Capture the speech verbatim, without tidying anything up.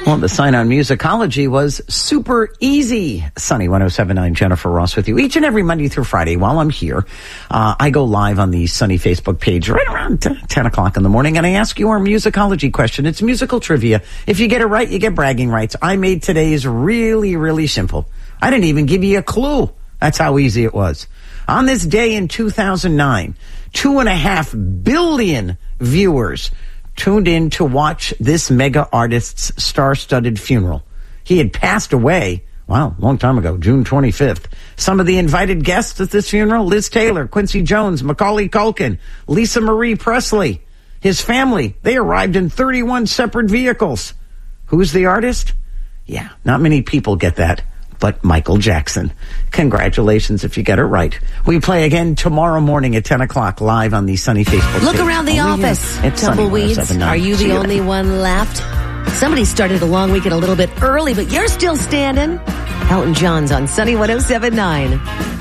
Well, the sign on musicology was super easy. Sunny one oh seven point nine, Jennifer Ross with you each and every Monday through Friday while I'm here. Uh, I go live on the Sunny Facebook page right around ten o'clock in the morning, and I ask you our musicology question. It's musical trivia. If you get it right, you get bragging rights. I made today's really, really simple. I didn't even give you a clue. That's how easy it was. On this day in two thousand nine, two and a half billion viewers tuned in to watch this mega artist's star-studded funeral. He had passed away, wow, long time ago, June twenty-fifth. Some of the invited guests at this funeral: Liz Taylor, Quincy Jones, Macaulay Culkin, Lisa Marie Presley. His family, they arrived in thirty-one separate vehicles. Who's the artist? Yeah, not many people get that, but Michael Jackson. Congratulations if you get it right. We play again tomorrow morning at ten o'clock live on the Sunny Facebook page. Look around the Only office. It's Tumbleweeds, are you the only one left? Somebody started the long weekend a little bit early, but you're still standing. Elton John's on Sunny one oh seven point nine.